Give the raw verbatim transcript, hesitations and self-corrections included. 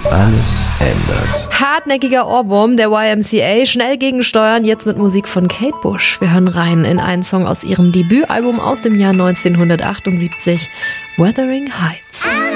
alles ändert. Hartnäckiger Ohrwurm der Y M C A, schnell gegensteuern, jetzt mit Musik von Kate Bush. Wir hören rein in einen Song aus ihrem Debütalbum aus dem Jahr neunzehnhundertachtundsiebzig, Wuthering Heights.